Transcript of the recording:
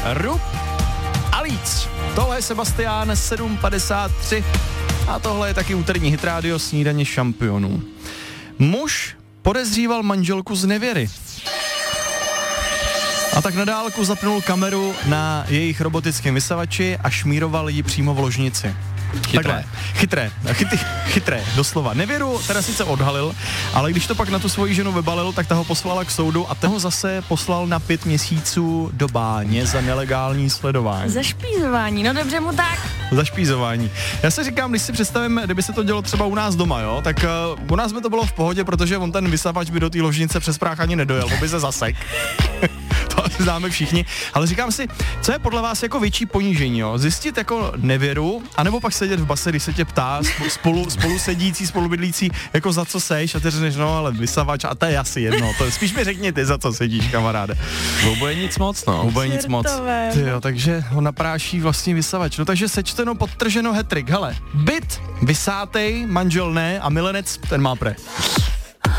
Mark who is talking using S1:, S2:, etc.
S1: Rub a Líc. Tohle je Sebastián 7:53 a tohle je taky úterní Hit Radio Snídaně šampionů. Muž podezříval manželku z nevěry. A tak na dálku zapnul kameru na jejich robotickém vysavači a šmíroval ji přímo v ložnici. Chytré, doslova. Nevěru teda sice odhalil, ale když to pak na tu svoji ženu vybalil, tak ta ho poslala k soudu a ten ho zase poslal na 5 měsíců do báně za nelegální sledování.
S2: Zašpízování, no dobře mu tak.
S1: Zašpízování. Já si říkám, když si představím, kdyby se to dělo třeba u nás doma, jo, tak u nás by to bylo v pohodě, protože on ten vysavač by do té ložnice přes práh ani nedojel, by se zasek. To asi známe všichni, ale říkám si, co je podle vás jako větší ponížení, jo? Zjistit jako nevěru, anebo pak sedět v base, když se tě ptá spolu sedící, spolubydlící, jako za co seš a ty řekneš, no ale vysavač a to je asi jedno, to spíš mi řekni ty, za co sedíš, kamaráde.
S3: Oboje nic moc, no.
S1: Oboje nic moc. Tyjo, takže ho napráší vlastně vysavač. No takže sečteno, podtrženo, hat-trick. Hele, byt vysátej, manžel ne a milenec, ten má pre.